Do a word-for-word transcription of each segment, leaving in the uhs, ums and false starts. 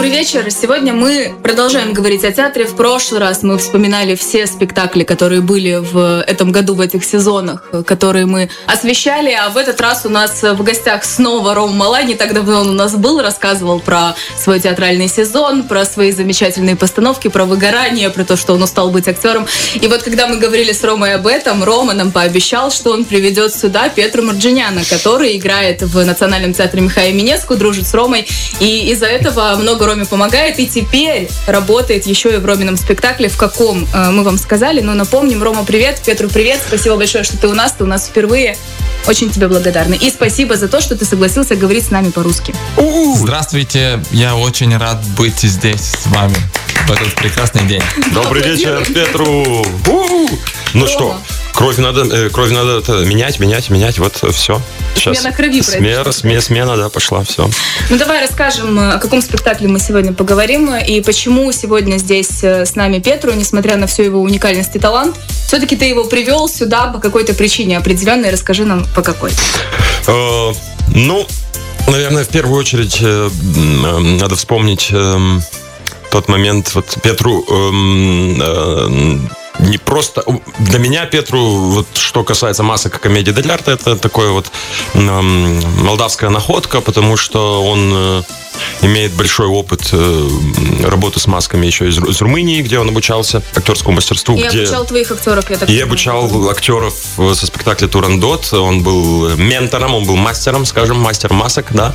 Добрый вечер. Сегодня мы продолжаем говорить о театре. В прошлый раз мы вспоминали все спектакли, которые были в этом году, в этих сезонах, которые мы освещали. А в этот раз у нас в гостях снова Рома Малай. Не так давно он у нас был, рассказывал про свой театральный сезон, про свои замечательные постановки, про выгорание, про то, что он устал быть актером. И вот когда мы говорили с Ромой об этом, Рома нам пообещал, что он приведет сюда Петру Марджиняна, который играет в Национальном театре Михаила Минеску, дружит с Ромой. И из-за этого много Роме помогает. И теперь работает еще и в Ромином спектакле. В каком, мы вам сказали. Но напомним. Рома, привет. Петру, привет. Спасибо большое, что ты у нас. Ты у нас впервые. Очень тебе благодарны. И спасибо за то, что ты согласился говорить с нами по-русски. Здравствуйте. Я очень рад быть здесь с вами в этот прекрасный день. Добрый вечер, Петру. Ну что, кровь надо, э, кровь надо это, менять, менять, менять. Вот все. Сейчас. Смена крови Смена, смена, смена, да, пошла, все. Ну давай расскажем, о каком спектакле мы сегодня поговорим и почему сегодня здесь с нами Петру, несмотря на всю его уникальность и талант. Все-таки ты его привел сюда по какой-то причине определенной. Расскажи нам, по какой. Э, ну, наверное, в первую очередь э, э, надо вспомнить э, тот момент. Вот Петру... Э, э, не просто... Для меня, Петру, вот что касается масок комедии дель арте, это такое вот э, молдавская находка, потому что он э, имеет большой опыт э, работы с масками еще из, из Румынии, где он обучался актерскому мастерству. И где... обучал твоих актеров, я так И понимаю. обучал актеров со спектакля «Турандот». Он был ментором, он был мастером, скажем, мастер масок, да.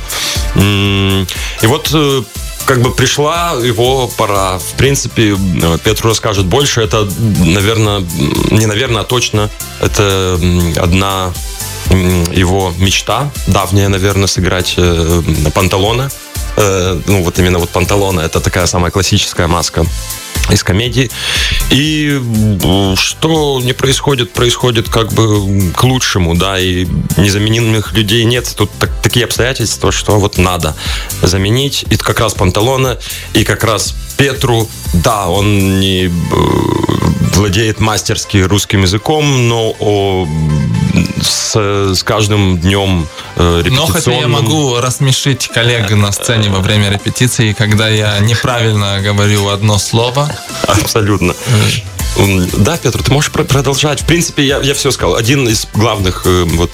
И вот... Как бы пришла его пора. В принципе, Петру расскажет больше. Это, наверное, не наверное, а точно. Это одна его мечта, давняя, наверное, сыграть Панталона. Ну, вот именно вот Панталона. Это такая самая классическая маска из комедии. И что не происходит, происходит как бы к лучшему, да, и незаменимых людей нет. Тут так, такие обстоятельства, что вот надо заменить. И как раз Панталона, и как раз Петру, да, он не владеет мастерски русским языком, но о, с, с каждым днем э, репетиционным... Но хотя я могу рассмешить коллег на сцене во время репетиции, когда я неправильно говорю одно слово. Абсолютно. Да, Петр, ты можешь продолжать. В принципе, я, я все сказал. Один из главных э, вот,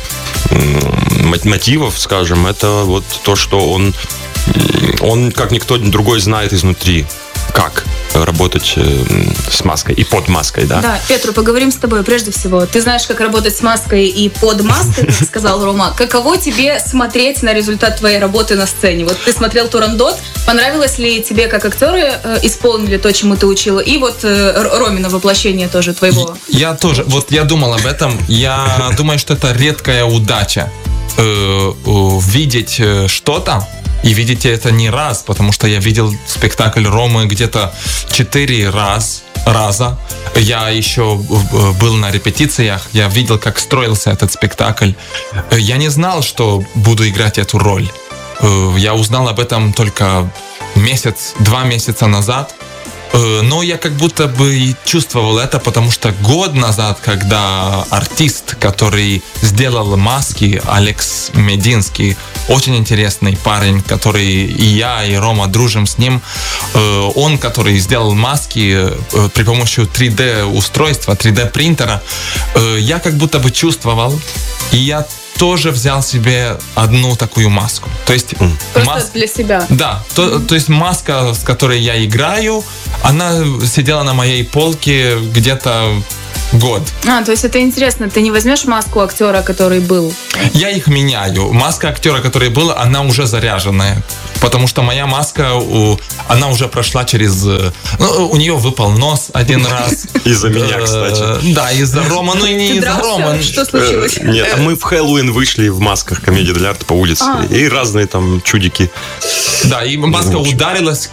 э, мотивов, скажем, это вот то, что он, он, как никто другой, знает изнутри, как работать э, с маской и под маской, да. Да, Петру, поговорим с тобой прежде всего. Ты знаешь, как работать с маской и под маской, как сказал Рома. Каково тебе смотреть на результат твоей работы на сцене? Вот ты смотрел «Турандот». Понравилось ли тебе, как актеры э, исполнили то, чему ты учила? И вот э, Ромина воплощение тоже твоего. Я тоже, вот я думал об этом. Я думаю, что это редкая удача. Э, видеть что-то, и видите это не раз, потому что я видел спектакль Ромы где-то четыре раз, раза. Я еще был на репетициях, я видел, как строился этот спектакль. Я не знал, что буду играть эту роль. Я узнал об этом только месяц, два месяца назад. Но я как будто бы и чувствовал это, потому что год назад, когда артист, который сделал маски, Алекс Мединский, очень интересный парень, который и я, и Рома дружим с ним, он, который сделал маски при помощи три дэ устройства, три дэ принтера, я как будто бы чувствовал, и я тоже взял себе одну такую маску. То есть просто мас... для себя. Да, то, mm-hmm. то есть маска, с которой я играю, она сидела на моей полке где-то год. А, то есть это интересно. Ты не возьмешь маску актера, который был? Я их меняю. Маска актера, который был, она уже заряженная. Потому что моя маска, она уже прошла через... Ну, у нее выпал нос один раз. Из-за меня, кстати. Да, из-за Рома. Ну и не из-за Рома. Что случилось? Нет, мы в Хэллоуин вышли в масках комедии дель арте по улице. И разные там чудики. Да, и маска ударилась.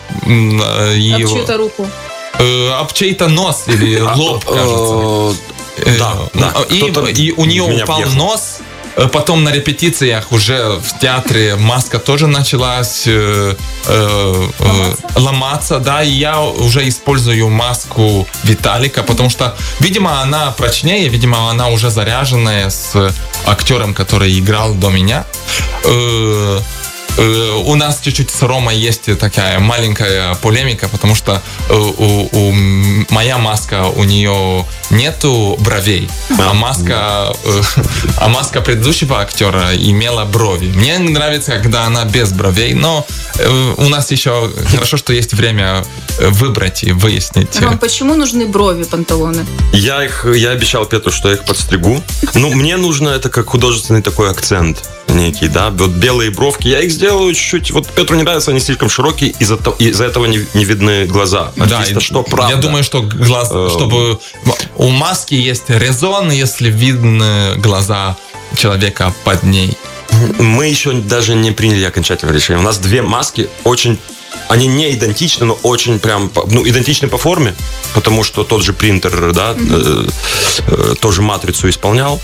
Об чью-то руку. Об чей-то нос или лоб, кажется. Да, да. И, и у нее упал въехал. Нос. Потом на репетициях уже в театре маска тоже началась э, э, ломаться. ломаться, да, и я уже использую маску Виталика, потому что, видимо, она прочнее, видимо, она уже заряженная с актером, который играл до меня. Э, Э, у нас чуть-чуть с Ромой есть такая маленькая полемика, потому что э, у, у моя маска, у нее нету бровей, а маска, э, а маска предыдущего актера имела брови. Мне нравится, когда она без бровей, но э, у нас еще хорошо, что есть время выбрать и выяснить. Ром, почему нужны брови панталоны? Я их, я обещал Петру, что я их подстригу. Ну, мне нужно это как художественный такой акцент некий, да. Вот белые бровки, я их сделаю чуть-чуть. Вот Петру не нравится, они слишком широкие, из-за, из-за этого не, не видны глаза. Да, и, что правда. Я думаю, что глаз, чтобы у маски есть резон, если видны глаза человека под ней. Мы еще даже не приняли окончательное решение. У нас две маски очень... Они не идентичны, но очень прям, ну, идентичны по форме, потому что тот же принтер, да, mm-hmm. э, э, тоже матрицу исполнял,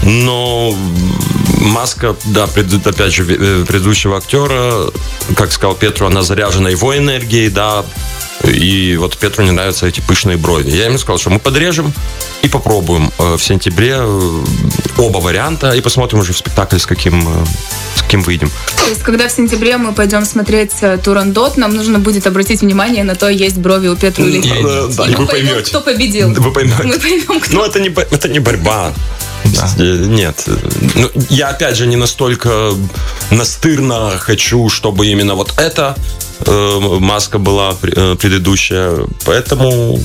но маска, да, пред, опять же, предыдущего актера, как сказал Петру, она заряжена его энергией, да, и вот Петру не нравятся эти пышные брови. Я ему сказал, что мы подрежем и попробуем в сентябре оба варианта и посмотрим уже в спектакль, с каким, с каким выйдем. То есть, когда в сентябре мы пойдем смотреть Турандот, нам нужно будет обратить внимание на то, есть брови у Петру или нет. Да, и вы поймете. Кто победил. Вы поймете. Мы поймем, кто. Ну, это не, это не борьба. Да. Нет. Ну, я, опять же, не настолько настырно хочу, чтобы именно вот эта э, маска была э, предыдущая. Поэтому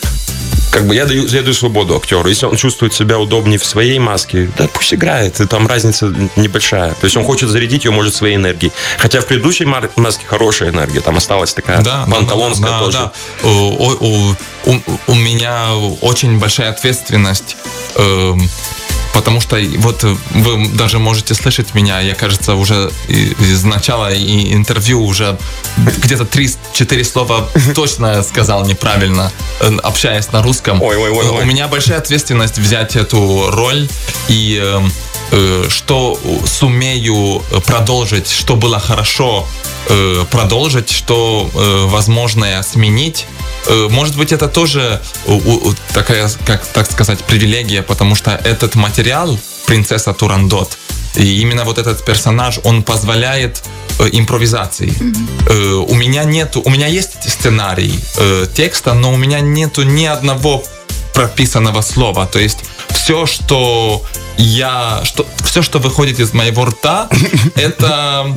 как бы я даю, я даю свободу актеру. Если он чувствует себя удобнее в своей маске, да пусть играет. И там разница небольшая. То есть он хочет зарядить ее, может, своей энергией. Хотя в предыдущей маске хорошая энергия. Там осталась такая да, панталонская да, тоже. Да. У, у, у, у меня очень большая ответственность. Э, Потому что вот вы даже можете слышать меня, я, кажется, уже из начала интервью уже где-то три-четыре слова точно сказал неправильно, общаясь на русском. Ой, ой, ой, ой. У меня большая ответственность взять эту роль и э, что сумею продолжить, что было хорошо, э, продолжить, что э, возможное сменить. Может быть, это тоже такая, как так сказать, привилегия, потому что этот материал «Принцесса Турандот», и именно вот этот персонаж, он позволяет э, импровизации. Mm-hmm. Э, у меня нету, у меня есть сценарий э, текста, но у меня нету ни одного прописанного слова. То есть все, что я, что, все, что выходит из моего рта, это,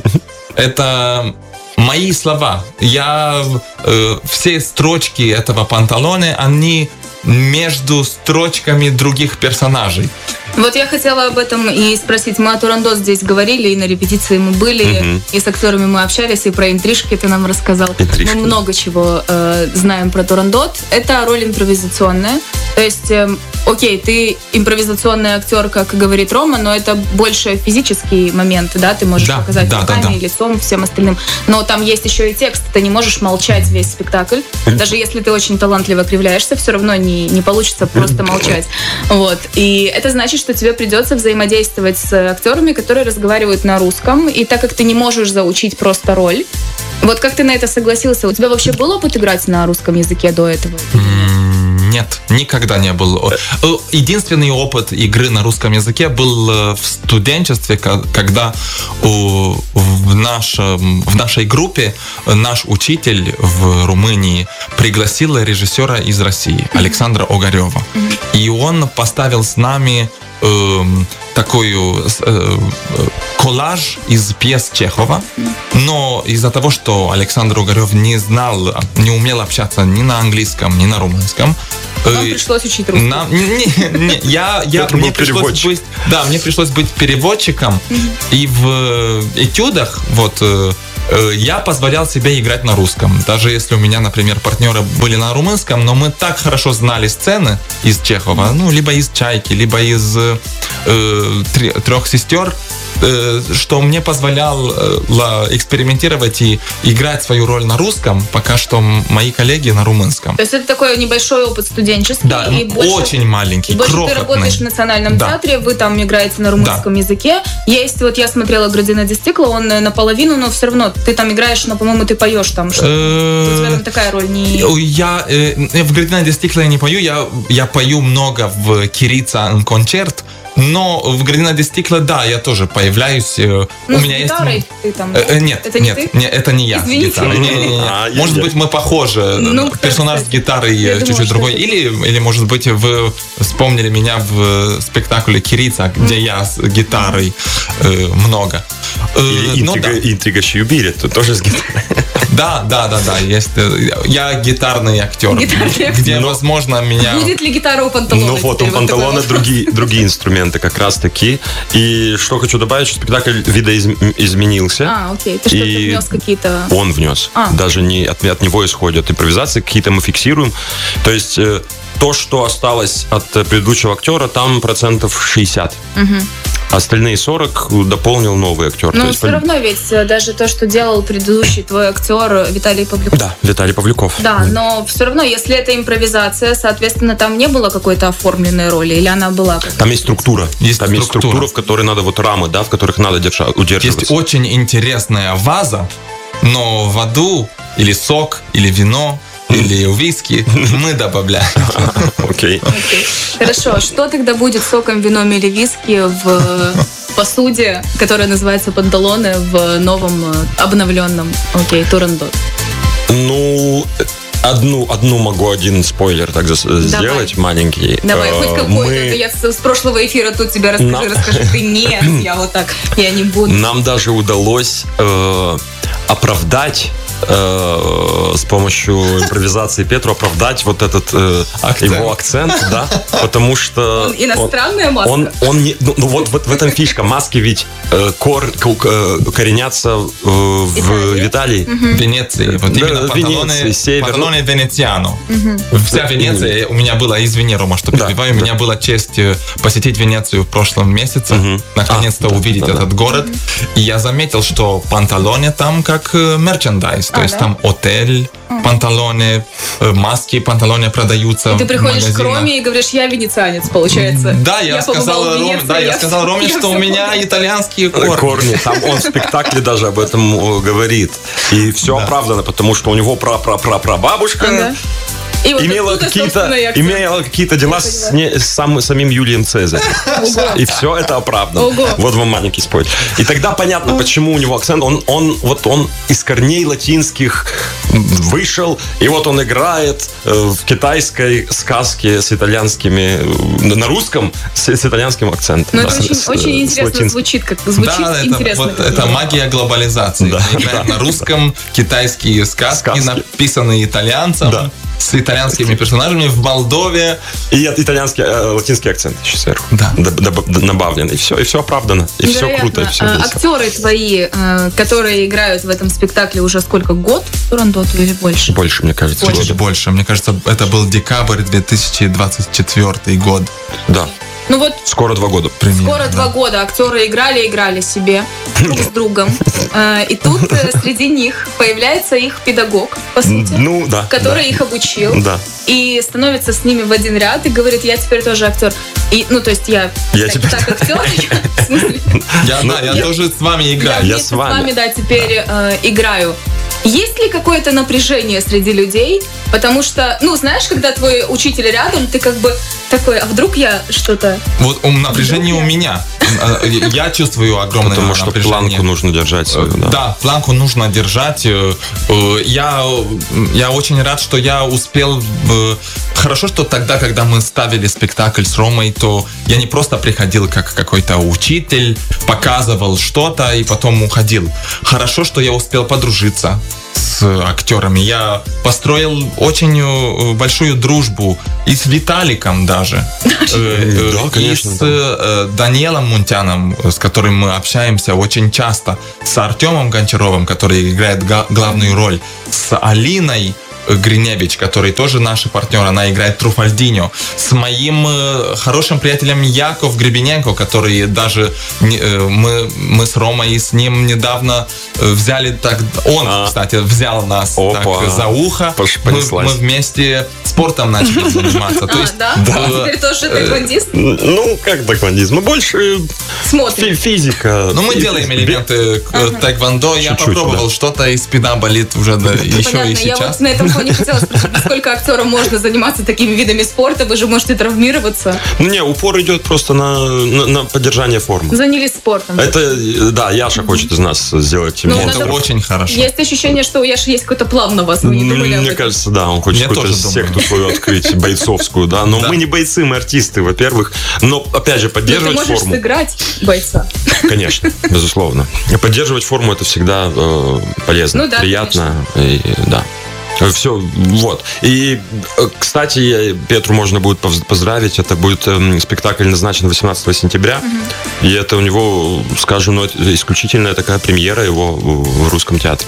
это мои слова. Я э, все строчки этого панталоны, они между строчками других персонажей. Вот я хотела об этом и спросить. Мы о Турандот здесь говорили, и на репетиции мы были, uh-huh. и с актерами мы общались, и про интрижки ты нам рассказал. Интрижки. Мы много чего э, знаем про Турандот. Это роль импровизационная. То есть, э, окей, ты импровизационный актер, как говорит Рома, но это больше физический момент, да? Ты можешь да, показать да, руками, да, да. лицом, всем остальным. Но там есть еще и текст. Ты не можешь молчать весь спектакль. Даже если ты очень талантливо кривляешься, все равно не, не получится просто молчать. Вот. И это значит, что тебе придется взаимодействовать с актерами, которые разговаривают на русском, и так как ты не можешь заучить просто роль, вот как ты на это согласился? У тебя вообще был опыт играть на русском языке до этого? Нет, никогда не был. Единственный опыт игры на русском языке был в студенчестве, когда в, нашем, в нашей группе наш учитель в Румынии пригласил режиссера из России, Александра Огарева. И он поставил с нами э, такой э, коллаж из пьес Чехова, но из-за того, что Александр Огарев не знал, не умел общаться ни на английском, ни на румынском, нам пришлось учить русский. Нам, не, не, я, я, мне пришлось быть, да, мне пришлось быть переводчиком, mm-hmm. и в этюдах вот я позволял себе играть на русском. Даже если у меня, например, партнеры были на румынском, но мы так хорошо знали сцены из Чехова, ну, либо из «Чайки», либо из э, «Трех сестер», что мне позволяло экспериментировать и играть свою роль на русском, пока что мои коллеги на румынском. То есть это такой небольшой опыт студенческий? Да, и больше, очень маленький, больше крохотный. Ты работаешь в Национальном да. театре, вы там играете на румынском да. языке. Есть, вот я смотрела «Градина ди стекла», он наполовину, но все равно ты там играешь, но, по-моему, ты поешь там. Что у тебя там такая роль не... Я в «Градина ди стекла» я не пою, я, я пою много в «Кирица концерт», Но в Градина ди Стикла, да, я тоже появляюсь. Ну, у с меня гитарой есть... ты там, Э, да? э, Нет, это не нет, ты? не, это не я Извините. с гитарой. Не, не, не. А, я- Может я- быть, мы похожи. Ну, кто, Персонаж кстати? с гитарой Я чуть-чуть думала, что другой. это Или, или, может быть, вы вспомнили меня в спектакле «Кирица», где я с гитарой э, много. Э, Или ну, интрига, да. интрига Чьюбири, тут тоже с гитарой. Да, да, да, да, есть. э, Я гитарный актер. Гитарный актер. Где, возможно, меня... Будет ли гитара у Панталона? Ну вот, теперь? у Панталона такой вопрос. другие, другие инструменты как раз таки. И что хочу добавить, что спектакль видоизменился. А, окей. Ты что-то И внес какие-то... Он внес. А. Даже не от, от него исходят импровизации, какие-то мы фиксируем. То есть э, то, что осталось от э, предыдущего актера, там процентов шестьдесят. Остальные сорок дополнил новый актер. То Но есть, все пон- равно ведь э, даже то, что делал предыдущий твой актер Виталий Павлюков. Да, Виталий Павлюков. Да, но все равно, если это импровизация, соответственно, там не было какой-то оформленной роли, или она была? как-то? Там есть структура. Есть там есть структура. структура, в которой надо вот рамы, да, в которых надо держа- Есть удерживаться. очень интересная ваза, но воду или сок, или вино, или виски мы добавляем. Окей. Окей. Хорошо, что тогда будет соком, вином или виски в посуде, которая называется Панталоне, в новом э, обновленном, окей, Турандот? Ну, одну, одну могу один спойлер так за- сделать, маленький. Давай, Э, хоть какой-то. мы- Я с, с прошлого эфира тут тебе расскажи, На- расскажи. Ты нет, я вот так, я не буду. Нам даже удалось э, оправдать э, с помощью импровизации Петру оправдать вот этот э, Акцент. его акцент, да, потому что Он иностранная маска? Он, он не, ну, ну вот, вот в этом фишка. Маски ведь э, кор, ко- э, коренятся э, в Италии? Италии. В Венеции. Вот Да, именно Венеции, Панталоне, север. Панталоне Венециано. Вся Венеция, у меня была, извини, Рома, что Да, перебиваю, у меня была честь э, посетить Венецию в прошлом месяце, Мгм. наконец-то А, да, увидеть да, да. этот город. И я заметил, что Панталоне там как э, мерчендайз, то А, есть да? там отель, Панталоне, э, маски Панталоне продаются И ты в приходишь к магазинах. Роме и говоришь, я венецианец, получается. Да, я, побывал сказал, в Роме, Венеции, да, я я сказал всё- Роме, я что у всё меня понял. итальянские корни. Корни. Там он в спектакле даже об этом э, говорит. И все оправдано, потому что у него пра-пра-пра-прабабушка Ага. И вот имела оттуда, какие-то, собственно, и акцент. имела какие-то дела с, поняла. не- с сам- самим Юлием Цезарем. И все это оправдано. Ого. Вот вам маленький спойлер. И тогда понятно, почему у него акцент. Он, он, вот он из корней латинских вышел, и вот он играет э, в китайской сказке с итальянскими, э, на русском с, с итальянским акцентом. Ну, Да, это очень, с- очень с интересно латинским. звучит, как звучит Да, это, интересно. вот, это магия глобализации. Да, Мы играем на русском, китайские сказки, Сказки. написанные итальянцем, Да. с итальянскими персонажами в Молдове. И от- итальянский, э, латинский акцент еще сверху. Да. Доб- доб- добавлен. И все, и все оправдано. И все Невероятно. круто, и все А, весело. актеры твои, э, которые играют в этом спектакле уже сколько? Год Турандоту или больше? Больше, мне кажется. Чуть года. больше. Мне кажется, это был декабрь две тысячи двадцать четвёртый год. Да. Ну вот Скоро два года. Примерно, скоро да. два года актеры играли, играли себе друг с другом. Э, И тут э, среди них появляется их педагог, по сути, Ну, да. который да. их обучил. Да. И становится с ними в один ряд и говорит, я теперь тоже актер. И, ну, то есть я, Я так, теперь- так актер, в смысле, Я, да, я я- тоже с вами я играю. Я вместе с вами. да, теперь э, играю. Есть ли какое-то напряжение среди людей? Потому что, ну, знаешь, когда твой учитель рядом, ты как бы такой, а вдруг я что-то... Вот ум, напряжение Вдруг у я- меня. Э, Я чувствую огромное Потому что напряжение. планку нужно держать свою, да. Да, планку нужно держать. Э, э, Я, я очень рад, что я успел... в- Хорошо, что тогда, когда мы ставили спектакль с Ромой, то я не просто приходил как какой-то учитель, показывал что-то и потом уходил. Хорошо, что я успел подружиться с актерами. Я построил очень э, большую дружбу и с Виталиком даже. Э, э, Да, конечно, И с да. э, Даниэлом Мунтяном, с которым мы общаемся очень часто, с Артемом Гончаровым, который играет га- главную роль, с Алиной Гриневич, который тоже наш партнер, она играет Труфальдиньо, с моим э, хорошим приятелем Яков Гребененко, который даже не- э, мы, мы с Ромой и с ним недавно э, взяли так, он, А. кстати, взял нас Опа. так за ухо, Пош- мы, понеслась. мы вместе спортом начали заниматься. То А, есть, да? э, Теперь тоже тэквондист? Ну, как доквандизм? Больше Смотрим. фи- физика. Ну, мы Фи- делаем фи- элементы э, Ага. тэквондо. Я Чуть-чуть, попробовал да. что-то, и спина болит уже да, еще Понятно, и я сейчас. вот на этом поэтому не хотела спросить, сколько актерам можно заниматься такими видами спорта, вы же можете травмироваться. Ну, не, упор идет просто на, на, на поддержание формы. Занялись спортом. Это, да, Яша mm-hmm. хочет из нас сделать. Ну, это надо... очень хорошо. Есть ощущение, что у Яши есть какой-то план на вас, вы не думали? Мне кажется, да, он хочет какую-то секту свою открыть, бойцовскую, да. Но да. мы не бойцы, мы артисты, во-первых. Но, опять же, поддерживать форму. Ты можешь форму. сыграть бойца. Конечно, безусловно. Поддерживать форму это всегда э, полезно, ну, да, приятно. И, да. Все, вот. И, кстати, Петру можно будет поздравить. Это будет э, спектакль назначен восемнадцатого сентября. Угу. И это у него, скажем, ну, исключительная такая премьера его в русском театре.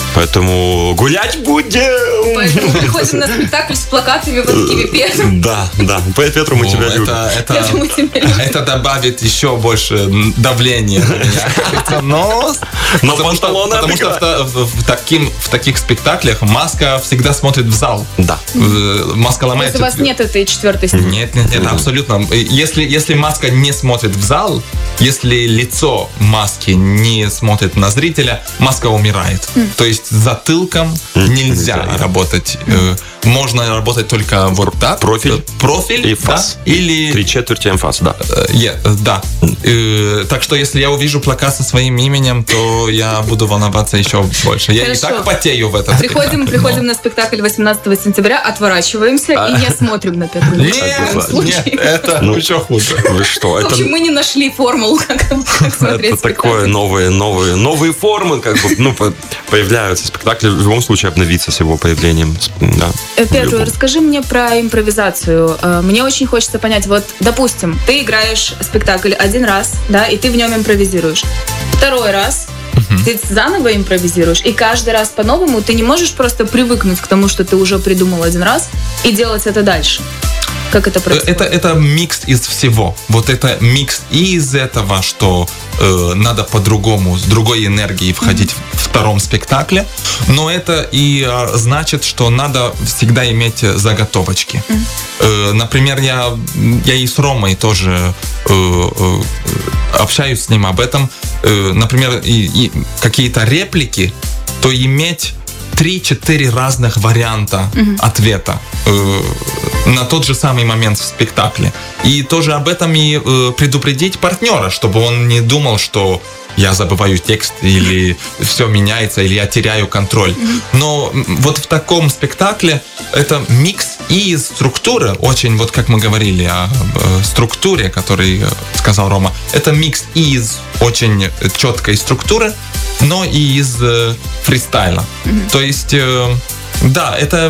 Поэтому гулять будем! Поэтому приходим на спектакль с плакатами вот такими Петру. Да, да. Петру мы О, тебя это, любим. Это, Петру мы тебя любим. Это добавит еще больше давления на меня. Но, Но потому что, потому что в, в, таким, в таких спектаклях маска всегда смотрит в зал. Да. Маска ломается. То есть у вас нет этой четвертой стены? Нет, нет, нет, абсолютно. Если, если маска не смотрит в зал, если лицо маски не смотрит на зрителя, маска умирает. Mm. То есть затылком mm. нельзя mm. работать. Mm. Можно работать только вот так. Профиль. Профиль. И фас. Да, или... Три четверти эмфас, да. Yeah, да. Mm. Так что если я увижу плакат со своим именем, то я буду волноваться еще больше. Я Хорошо. и так потею в этом Приходим, спектакле. приходим Но... на спектакль восемнадцатого сентября, отворачиваемся а... и не смотрим на Петру. Нет, нет, это ну, еще хуже. Вы что? В общем, это... мы не нашли формулу, как, как смотреть это такое новые, новые, новые формы, как бы, ну, появляются. Спектакль в любом случае обновится с его появлением. Да, Петр, расскажи мне про импровизацию. Мне очень хочется понять, вот, допустим, ты играешь спектакль один раз, да, и ты в нем импровизируешь. Второй раз uh-huh. ты заново импровизируешь, и каждый раз по-новому ты не можешь просто привыкнуть к тому, что ты уже придумал один раз, и делать это дальше. Как это происходит? Это, это микс из всего. Вот это микс и из этого, что э, надо по-другому, с другой энергией входить mm-hmm. в втором спектакле, но это и э, значит, что надо всегда иметь заготовочки. Mm-hmm. Э, например, я, я и с Ромой тоже э, э, общаюсь с ним об этом. Э, например, и, и какие-то реплики, то иметь три-четыре разных варианта mm-hmm. ответа э, на тот же самый момент в спектакле. И тоже об этом и э, предупредить партнера, чтобы он не думал, что я забываю текст, или все меняется, или я теряю контроль. Mm-hmm. Но вот в таком спектакле это микс и из структуры, очень, вот как мы говорили о, о структуре, который сказал Рома, это микс и из очень четкой структуры, но и из э, фристайла. Mm-hmm. То есть, э, да, это...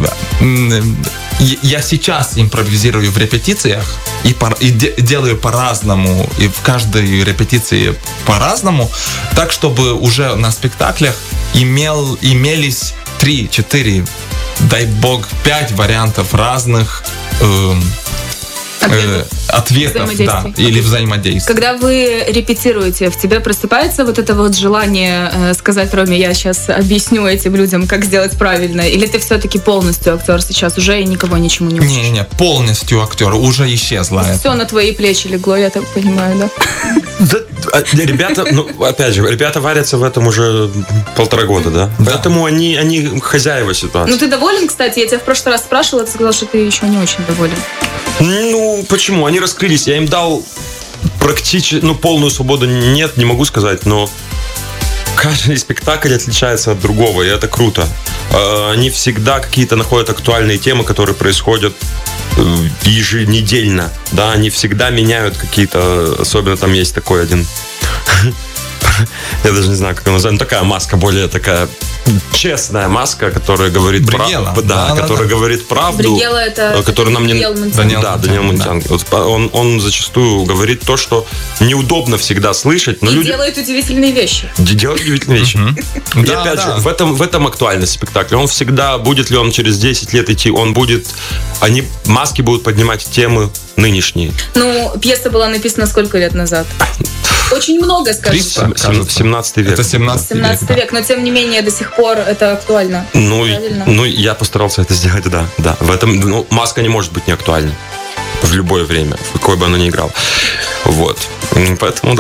Э, я сейчас импровизирую в репетициях и, по, и де, делаю по-разному, и в каждой репетиции по-разному, так, чтобы уже на спектаклях имел, имелись три-четыре, дай бог, пять вариантов разных э, Ответов, э, ответов да, или взаимодействия. Когда вы репетируете, в тебе просыпается вот это вот желание э, сказать Роме, я сейчас объясню этим людям, как сделать правильно, или ты все-таки полностью актер сейчас уже и никого ничему не учишь? Не-не, полностью актер, уже исчезла. Все это. На твои плечи легло, я так понимаю, да? Да, ребята, ну, опять же, ребята варятся в этом уже полтора года, да? да. Поэтому они, они хозяева ситуации. Ну, ты доволен, кстати? Я тебя в прошлый раз спрашивала, ты сказал, что ты еще не очень доволен. Ну, почему? Они раскрылись. Я им дал практически, ну, полную свободу. Нет, не могу сказать, но каждый спектакль отличается от другого, и это круто. Они всегда какие-то находят актуальные темы, которые происходят еженедельно. Да, они всегда меняют какие-то... Особенно там есть такой один... Я даже не знаю, как его назвать. Ну, такая маска, более такая честная маска, которая говорит правду. Да, да, которая да. говорит правду. Бригела это который нам не... Даниил Да, Даниил Мунтян. Да. Вот он, он зачастую говорит то, что неудобно всегда слышать. Но и люди... делает удивительные вещи. Делает удивительные вещи. И опять же, в этом, в этом актуальность спектакля. Он всегда, будет ли он через десять лет идти, он будет... Они, маски будут поднимать темы нынешние. Ну, пьеса была написана сколько лет назад? Очень много, скажем так. семнадцатый век. Это семнадцатый век. семнадцатый век, но тем не менее до сих пор это актуально. Ну, ну я постарался это сделать, да. да. В этом, ну, маска не может быть не актуальной в любое время, в какое бы она ни играла. Вот. Поэтому да.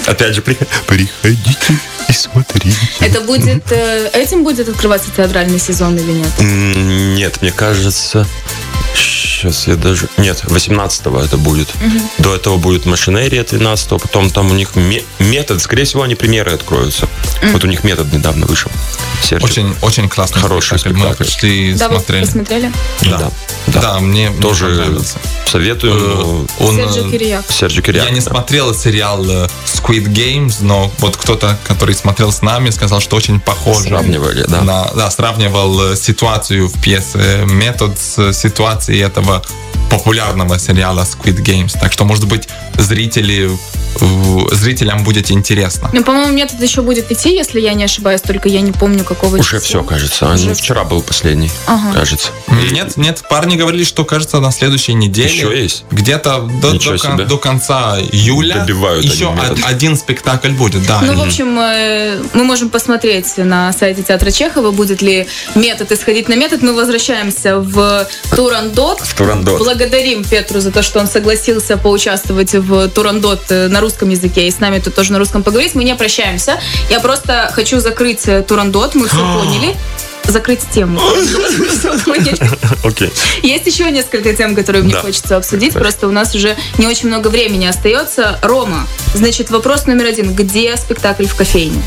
Опять же, приходите и смотрите. Это будет... Этим будет открываться театральный сезон или нет? Нет, мне кажется... Сейчас я даже... Нет, восемнадцатого это будет. Угу. До этого будет машинерия тринадцатого, потом там у них метод. Скорее всего, они премьеры откроются. Угу. Вот у них метод недавно вышел. Сердце. Очень, очень классный хороший спектакль. Мы почти да, смотрели. Вы посмотрели? Да. Да, да. да мне тоже мне советую. Он, Серджио Кирьяк. Серджио Кирьяк. Я не да. смотрел сериал Squid Games, но вот кто-то, который смотрел с нами, сказал, что очень похоже. Сравнивали, да. На, да, сравнивал ситуацию в пьесе «Метод» с ситуацией этого популярного сериала Squid Games. Так что, может быть, зрители, зрителям будет интересно. Ну, по-моему, «Метод» еще будет идти, если я не ошибаюсь, только я не помню, какого Уже числа. все, кажется. Уже вчера был последний, ага. кажется. Нет, нет, парни говорили, что, кажется, на следующей неделе. Еще есть? Где-то до, до, до конца июля добивают еще один, один спектакль будет, да. Ну, в общем, мы можем посмотреть на сайте театра Чехова, будет ли «Метод» исходить на «Метод». Мы возвращаемся в Турандот. В Турандот. Благодарим Петру за то, что он согласился поучаствовать в Турандот на русском языке и с нами тут тоже на русском поговорить. Мы не прощаемся. Я просто хочу закрыть Турандот, мы все поняли. Закрыть тему. Okay. Есть еще несколько тем, которые мне да. хочется обсудить. Просто у нас уже не очень много времени остается. Рома, значит, вопрос номер один. Где спектакль в кофейне?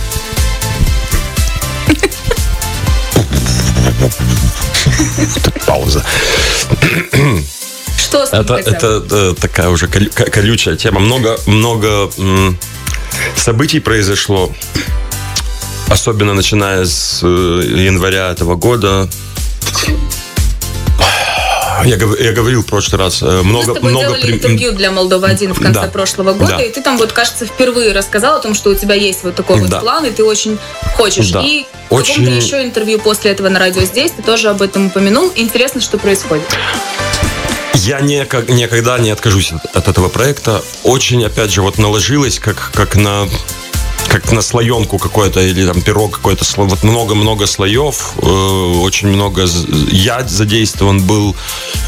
Пауза. Что с это, это, это такая уже колючая тема. Много, много м- событий произошло. Особенно начиная с января этого года. Я, я говорил в прошлый раз. Много, Мы с тобой много делали при... интервью для Молдова один в конце да. прошлого года, да. и ты там, вот, кажется, впервые рассказал о том, что у тебя есть вот такой вот да. план, и ты очень хочешь. Да. И очень... в каком-то еще интервью после этого на радио здесь ты тоже об этом упомянул. Интересно, что происходит. Я не, никогда не откажусь от, от этого проекта. Очень, опять же, вот наложилось, как, как на... как на слоенку какой-то, или там пирог какой-то, вот много-много слоев, э, очень много я задействован был,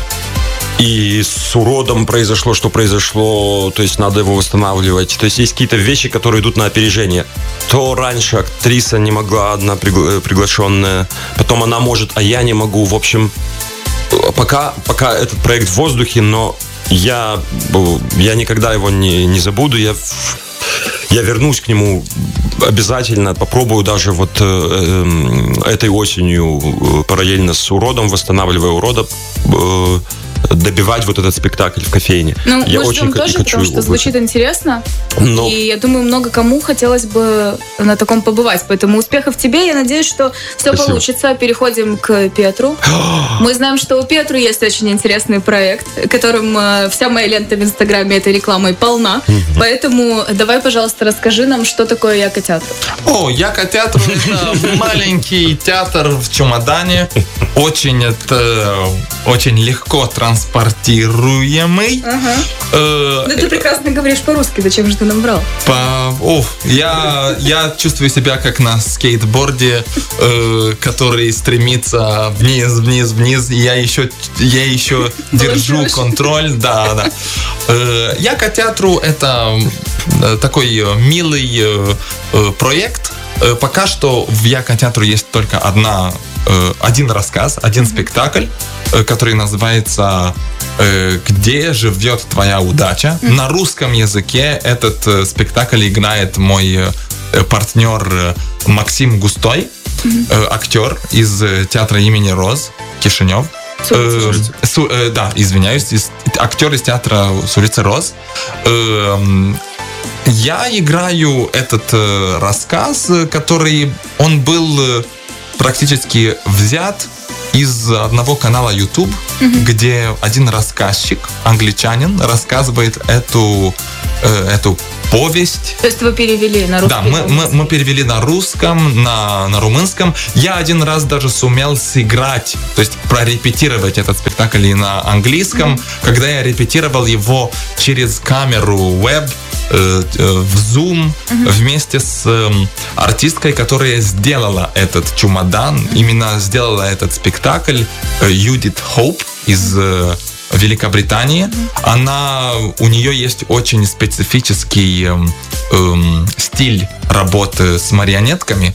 и с уродом произошло, что произошло, то есть надо его восстанавливать, то есть есть какие-то вещи, которые идут на опережение. То раньше актриса не могла, одна пригла- приглашенная, потом она может, а я не могу, в общем, пока, пока этот проект в воздухе, но я, я никогда его не, не забуду, я Я вернусь к нему обязательно, попробую даже вот э, э, этой осенью э, параллельно с уродом, восстанавливая урода, э, добивать вот этот спектакль в кофейне. Ну, я мы очень ждем тоже, хочу потому что звучит интересно. Но... И я думаю, много кому хотелось бы на таком побывать. Поэтому успехов тебе. Я надеюсь, что все Спасибо. Получится. Переходим к Петру. Мы знаем, что у Петру есть очень интересный проект, которым вся моя лента в Инстаграме этой рекламой полна. Поэтому давай, пожалуйста, расскажи нам, что такое Яко-театр. О, Яко-театр — это маленький театр в чемодане. Очень это очень легко транспортируемый. Ага. Э, да ты прекрасно говоришь по-русски, зачем же ты нам брал? По, о, я, я чувствую себя как на скейтборде, э, который стремится вниз, вниз, вниз. И я еще, я еще держу контроль. Да, да. Э, Яко-театру — это такой милый э, проект. Э, пока что в Яко-театру есть только одна один рассказ, один mm-hmm. спектакль, который называется «Где живет твоя удача?». Mm-hmm. На русском языке этот спектакль играет мой партнер Максим Густой, mm-hmm. актер из театра имени Роз, Кишинев. Э, су, э, да, извиняюсь, из, актер из театра с улицы Роз. Э, я играю этот э, рассказ, который он был практически взят из одного канала YouTube, mm-hmm. где один рассказчик, англичанин, рассказывает эту, э, эту повесть. То есть вы перевели на русский? Да, мы, мы, мы перевели на русском, на, на румынском. Я один раз даже сумел сыграть, то есть прорепетировать этот спектакль и на английском, mm-hmm. когда я репетировал его через камеру веб, в Zoom uh-huh. вместе с э, артисткой, которая сделала этот чемодан, uh-huh. именно сделала этот спектакль, э, Юдит Хоуп из, э, Великобритании. Mm-hmm. Она, у нее есть очень специфический э, э, стиль работы с марионетками.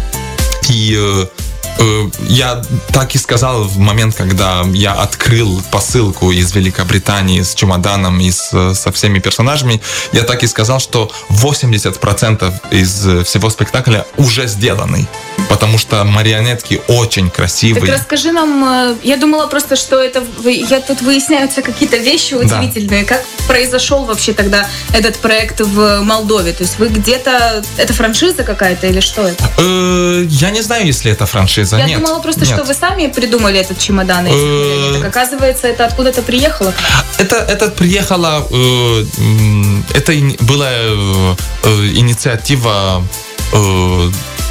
И э, э, я так и сказал в момент, когда я открыл посылку из Великобритании с чемоданом и с, со всеми персонажами, я так и сказал, что восемьдесят процентов из всего спектакля уже сделаны. Потому что марионетки очень красивые. Так расскажи нам, я думала просто, что это, я, тут выясняются какие-то вещи удивительные. Да. Как произошел вообще тогда этот проект в Молдове? То есть вы где-то, это франшиза какая-то или что это? Э, я не знаю, если это франшиза. Я Нет. думала просто, Нет. что вы сами придумали этот чемодан. Э, так оказывается, это откуда-то приехало? Это, это приехало, э, это была э, инициатива э,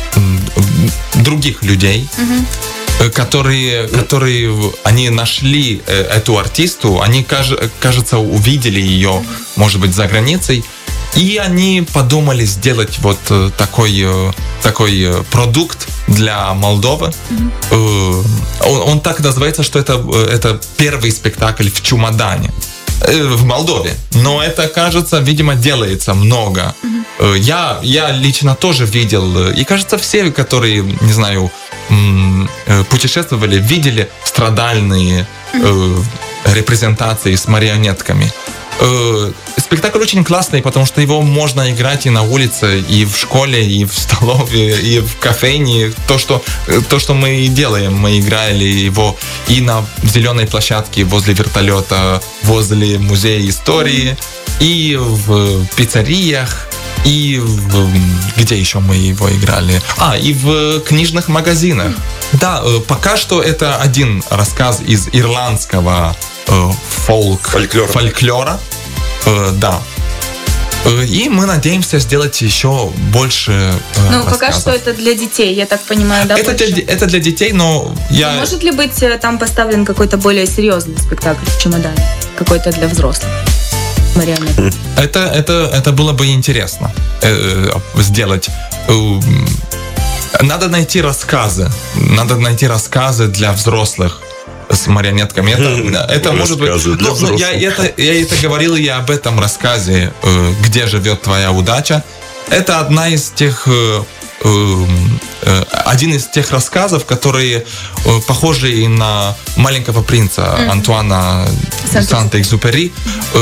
других людей, угу. которые, которые они нашли эту артисту, они, кажется, увидели ее, угу. может быть, за границей, и они подумали сделать вот такой, такой продукт для Молдовы. Угу. Он, он так называется, что это, это первый спектакль в чемодане в Молдове. Но это, кажется, видимо, делается много. Mm-hmm. Я, я лично тоже видел, и, кажется, все, которые, не знаю, путешествовали, видели страдальные mm-hmm. репрезентации с марионетками. Спектакль очень классный, потому что его можно играть и на улице, и в школе, и в столовой, и в кафене. То, что, то, что мы делаем, мы играли его и на зеленой площадке возле вертолета, возле музея истории, и в пиццериях, и в... где еще мы его играли? А, и в книжных магазинах. Да, пока что это один рассказ из ирландского фолк, фольклора. фольклора. Э, да. И мы надеемся сделать еще больше э, Ну, рассказов. пока что это для детей, я так понимаю, да? Это, для, это для детей, но я... Но может ли быть там поставлен какой-то более серьезный спектакль в чемодане? Какой-то для взрослых? Марионеток. Это, это, это было бы интересно э, сделать. Э, надо найти рассказы. Надо найти рассказы для взрослых с марионетками. Это, это может быть... Ну, ну, я, это, я это говорил и об этом рассказе «Где живет твоя удача». Это одна из тех... Один из тех рассказов, которые похожи на «Маленького принца» mm-hmm. Антуана Сант-Экзюпери.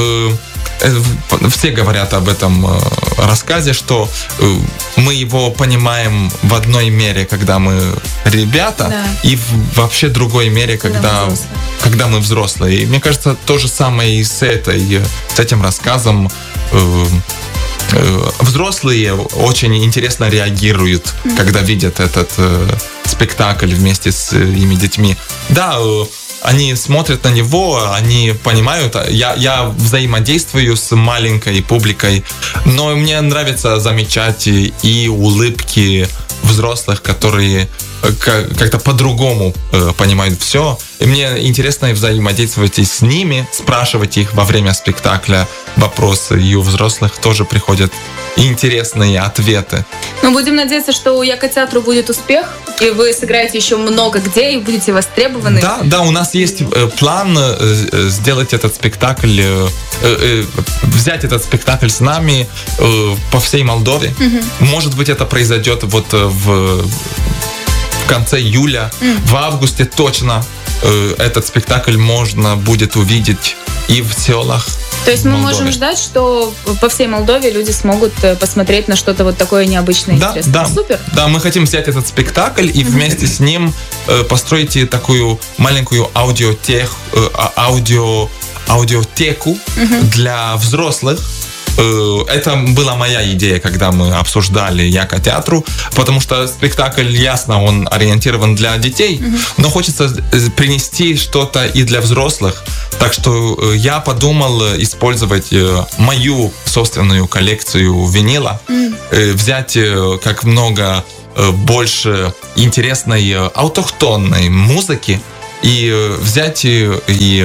Все говорят об этом рассказе, что мы его понимаем в одной мере, когда мы ребята, да. и в вообще другой мере, когда, когда, когда мы взрослые. И мне кажется, то же самое и с, этой, с этим рассказом. Взрослые очень интересно реагируют, mm-hmm. когда видят этот спектакль вместе с ими детьми. Да, они смотрят на него, они понимают, я, я взаимодействую с маленькой публикой, но мне нравится замечать и улыбки взрослых, которые как-то по-другому понимают все. И мне интересно взаимодействовать и с ними, спрашивать их во время спектакля вопросы, и у взрослых тоже приходят интересные ответы. Ну, будем надеяться, что у Яко-театру будет успех, и вы сыграете еще много где, и будете востребованы. Да, да, у нас есть план сделать этот спектакль, взять этот спектакль с нами по всей Молдове. Угу. Может быть, это произойдет вот в, в конце июля, угу. в августе точно этот спектакль можно будет увидеть и в селах. То есть мы можем ждать, что по всей Молдове люди смогут посмотреть на что-то вот такое необычное и да, интересное. Да, супер. Да, мы хотим взять этот спектакль и вместе с ним построить такую маленькую аудиотех, аудио, аудиотеку uh-huh. для взрослых. Это была моя идея, когда мы обсуждали Яко-театру, потому что спектакль, ясно, он ориентирован для детей, uh-huh. но хочется принести что-то и для взрослых. Так что я подумал использовать мою собственную коллекцию винила, mm. взять как много больше интересной аутохтонной музыки и взять и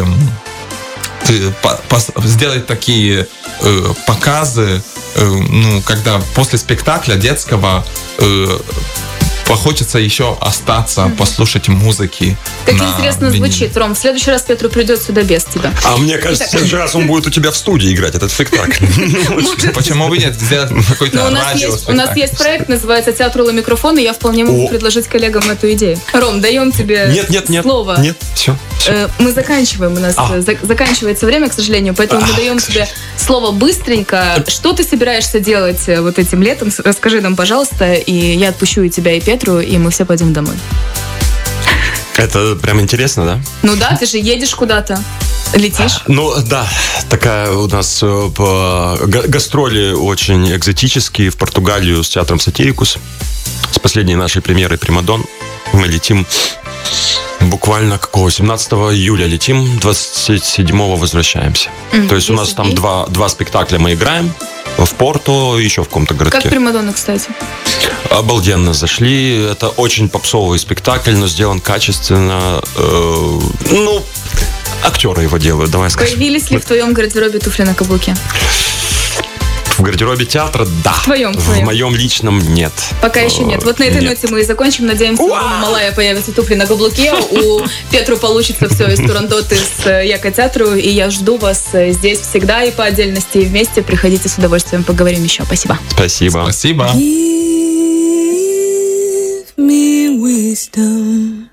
сделать такие показы, ну, когда после спектакля детского хочется еще остаться, послушать музыки. Как на интересно виниле. звучит, Ром. В следующий раз Петру придет сюда без тебя. А мне кажется, в следующий раз он будет у тебя в студии играть этот спектакль. Почему бы нет? Сделать Но какой-то у нас, есть, у радиоспектакль. нас есть проект, называется «Театр у микрофона», и я вполне могу О. предложить коллегам эту идею. Ром, даем тебе Нет, нет, нет. слово. Нет, все. Э, Мы заканчиваем, у нас А. э, за- заканчивается время, к сожалению, поэтому мы Ах, даем к тебе слово быстренько. Что ты собираешься делать э, вот этим летом? С- Расскажи нам, пожалуйста, и я отпущу и тебя, и Петру, и мы все пойдем домой. Это прям интересно, да? Ну да, ты же едешь куда-то, летишь. Ну да, такая у нас э, по- га- гастроли очень экзотические в Португалию с театром Сатирикус. С последней нашей премьерой «Примадон» мы летим буквально какого? семнадцатого июля летим, двадцать седьмого возвращаемся. Мгм, То есть у нас десять там дней. два, два спектакля мы играем. В Порту, еще в каком-то городке. Как Примадонна, кстати. Обалденно зашли. Это очень попсовый спектакль, но сделан качественно. Э, ну, актеры его делают, давай скажем. Появились ли в твоем гардеробе туфли на каблуке? В гардеробе театра, да. В твоем, в В твоем. моем личном нет. Пока еще нет. Вот на этой Нет. ноте мы и закончим. Надеемся, у Рома Малая появятся туфли на каблуке. У Петру получится все из Турандоты с э, Яко-театру. И я жду вас э, здесь всегда и по отдельности, и вместе. Приходите с удовольствием, поговорим еще. Спасибо. Спасибо. Спасибо. Give me wisdom